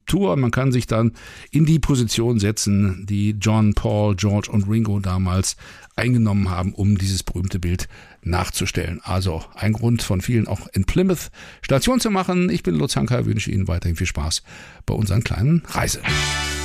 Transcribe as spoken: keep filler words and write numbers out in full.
Skulptur. Man kann sich dann in die Position setzen, die John, Paul, George und Ringo damals eingenommen haben, um dieses berühmte Bild nachzustellen. Also ein Grund von vielen, auch in Plymouth Station zu machen. Ich bin Lutz Hanker, wünsche Ihnen weiterhin viel Spaß bei unserer kleinen Reise.